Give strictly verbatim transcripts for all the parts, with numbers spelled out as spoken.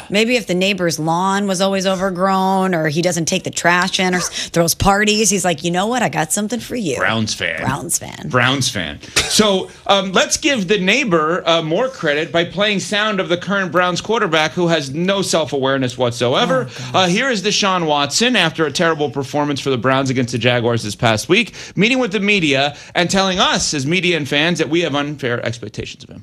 Maybe if the neighbor's lawn was always overgrown, or he doesn't take the trash in, or throws parties, he's like, you know what? I got something for you. Browns fan. Browns fan. Browns fan. So um, let's give the neighbor uh, more credit by playing sound of the current Browns quarterback who has no self-awareness whatsoever. Oh, uh, here is Deshaun Watson after a terrible performance for the Browns against the Jaguars this past week, meeting with the media and telling us as media and fans that we have unfair expectations of him.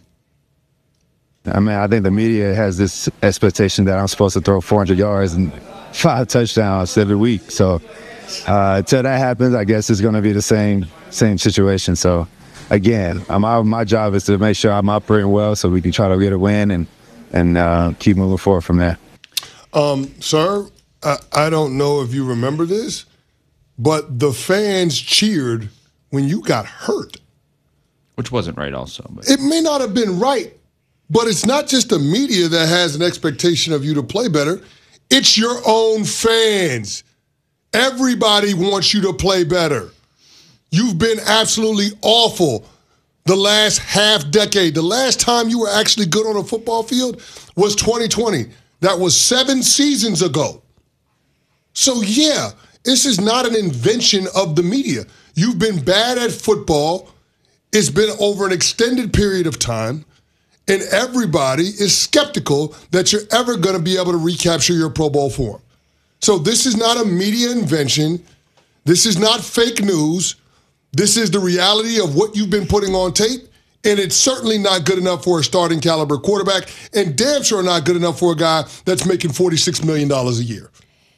I mean, I think the media has this expectation that I'm supposed to throw four hundred yards and five touchdowns every week. So uh, until that happens, I guess it's going to be the same same situation. So again, I'm out, my job is to make sure I'm operating well so we can try to get a win and and uh, keep moving forward from there. Um, sir, I, I don't know if you remember this, but the fans cheered when you got hurt. Which wasn't right also. But. It may not have been right. But it's not just the media that has an expectation of you to play better. It's your own fans. Everybody wants you to play better. You've been absolutely awful the last half decade. The last time you were actually good on a football field was twenty twenty. That was seven seasons ago. So, yeah, this is not an invention of the media. You've been bad at football. It's been over an extended period of time. And everybody is skeptical that you're ever going to be able to recapture your Pro Bowl form. So this is not a media invention. This is not fake news. This is the reality of what you've been putting on tape. And it's certainly not good enough for a starting caliber quarterback, and damn sure not good enough for a guy that's making forty-six million dollars a year.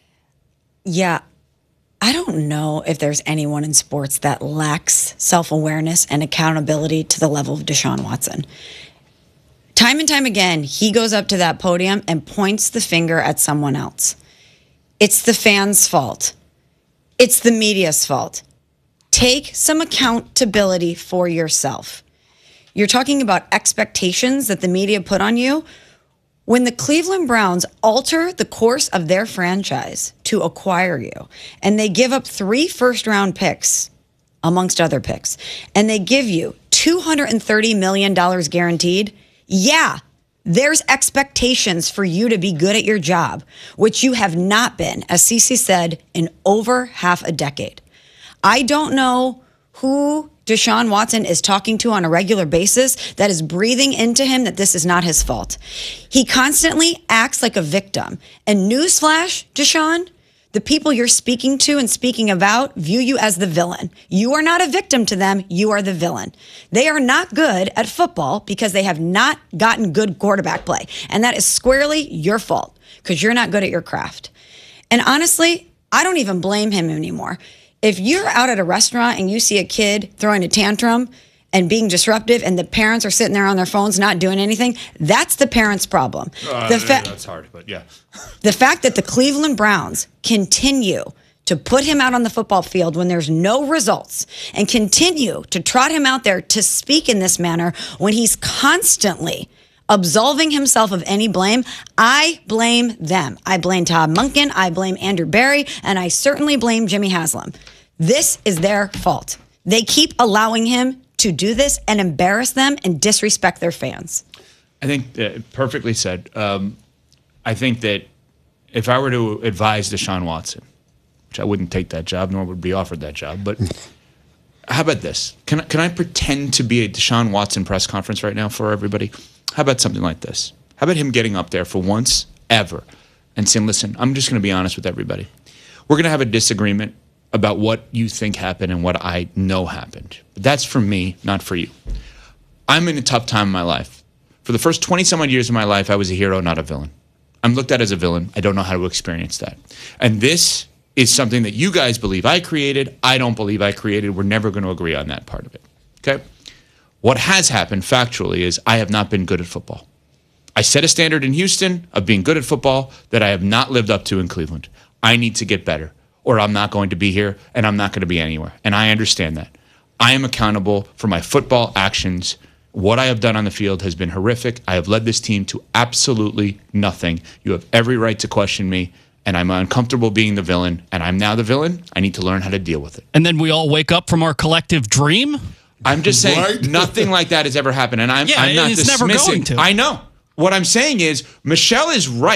Yeah. I don't know if there's anyone in sports that lacks self-awareness and accountability to the level of Deshaun Watson. Time and time again, he goes up to that podium and points the finger at someone else. It's the fans' fault. It's the media's fault. Take some accountability for yourself. You're talking about expectations that the media put on you. When the Cleveland Browns alter the course of their franchise to acquire you, and they give up three first-round picks, amongst other picks, and they give you two hundred thirty million dollars guaranteed, yeah, there's expectations for you to be good at your job, which you have not been, as Cece said, in over half a decade. I don't know who Deshaun Watson is talking to on a regular basis that is breathing into him that this is not his fault. He constantly acts like a victim. And newsflash, Deshaun, the people you're speaking to and speaking about view you as the villain. You are not a victim to them. You are the villain. They are not good at football because they have not gotten good quarterback play. And that is squarely your fault because you're not good at your craft. And honestly, I don't even blame him anymore. If you're out at a restaurant and you see a kid throwing a tantrum and being disruptive and the parents are sitting there on their phones not doing anything, that's the parents' problem. Uh, the fa- that's hard, but yeah. The fact that the Cleveland Browns continue to put him out on the football field when there's no results and continue to trot him out there to speak in this manner when he's constantly absolving himself of any blame, I blame them. I blame Todd Monken, I blame Andrew Berry, and I certainly blame Jimmy Haslam. This is their fault. They keep allowing him to do this and embarrass them and disrespect their fans. I think uh, perfectly said. Um, I think that if I were to advise Deshaun Watson, which I wouldn't take that job, nor would be offered that job, but how about this? Can, can I pretend to be a Deshaun Watson press conference right now for everybody? How about something like this? How about him getting up there for once ever and saying, listen, I'm just going to be honest with everybody. We're going to have a disagreement about what you think happened and what I know happened. But that's for me, not for you. I'm in a tough time in my life. For the first twenty-some-odd years of my life, I was a hero, not a villain. I'm looked at as a villain. I don't know how to experience that. And this is something that you guys believe I created. I don't believe I created. We're never going to agree on that part of it. Okay? What has happened factually is I have not been good at football. I set a standard in Houston of being good at football that I have not lived up to in Cleveland. I need to get better, or I'm not going to be here, and I'm not going to be anywhere. And I understand that. I am accountable for my football actions. What I have done on the field has been horrific. I have led this team to absolutely nothing. You have every right to question me, and I'm uncomfortable being the villain, and I'm now the villain. I need to learn how to deal with it. And then we all wake up from our collective dream? I'm just saying Right? nothing like that has ever happened, and I'm, Yeah, I'm not it's dismissing. never going to. I know. What I'm saying is Michelle is right.